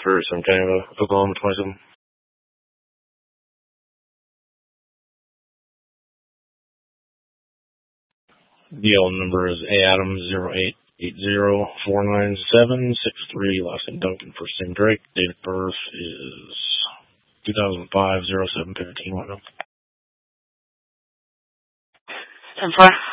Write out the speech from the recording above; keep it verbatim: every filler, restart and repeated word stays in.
for some kind of a Oklahoma twenty-seven. D L number is A Adams zero eight eight zero four nine seven six three. Last name Duncan, first name Drake. Date of birth is two thousand five, oh seven fifteen. ten four.